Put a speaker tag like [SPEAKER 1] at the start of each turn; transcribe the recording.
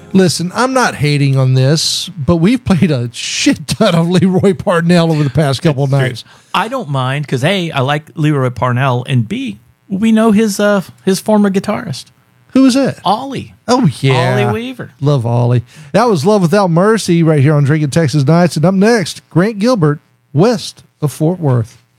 [SPEAKER 1] Listen, I'm not hating on this, but we've played a shit ton of Leroy Parnell over the past couple of nights.
[SPEAKER 2] I don't mind because A, I like Leroy Parnell, and B, we know his former guitarist.
[SPEAKER 1] Who is it?
[SPEAKER 2] Ollie.
[SPEAKER 1] Oh, yeah.
[SPEAKER 2] Ollie Weaver.
[SPEAKER 1] Love Ollie. That was Love Without Mercy right here on Drinking Texas Nights. And up next, Grant Gilbert, west of Fort Worth.